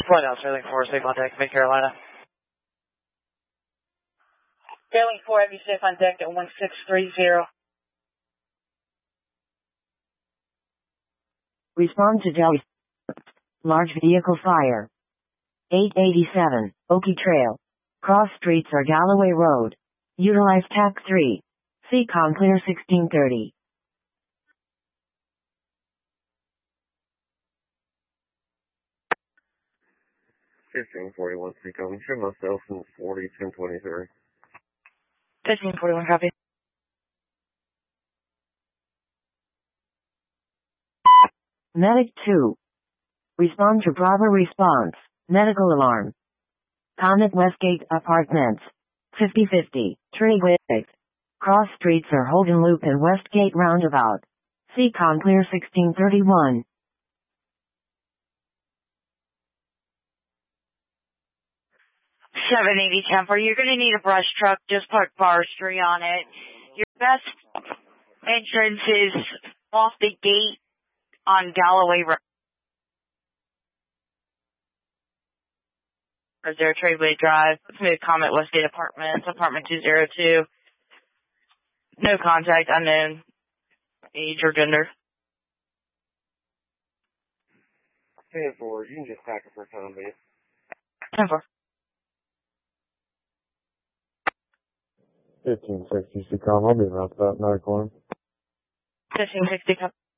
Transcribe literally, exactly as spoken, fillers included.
Flight out, Sterling four, safe on deck, Mid Carolina. Sterling four, have you safe on deck at one six three zero. Respond to Delhi. Large vehicle fire. eight eighty-seven, Okie Trail. Cross streets are Galloway Road. Utilize T A C three. C COM clear sixteen thirty. fifteen forty-one, C COM. Show myself in forty, ten twenty-three. fifteen forty-one, copy. Medic two. Respond to Bravo response. Medical alarm. Comet Westgate Apartments. fifty fifty, Trigwick. Cross streets are Holden Loop and Westgate Roundabout. C COM clear sixteen thirty-one. seven eighty Temper, you're going to need a brush truck. Just park forestry on it. Your best entrance is off the gate on Galloway Road. Or there Tradeway Drive, Mid Comet Westgate Apartments, apartment two oh two. No contact, unknown age or gender. ten four, you can just pack it for time being. ten four. fifteen sixty, C COM. I'll be around about nine o'clock. fifteen sixty.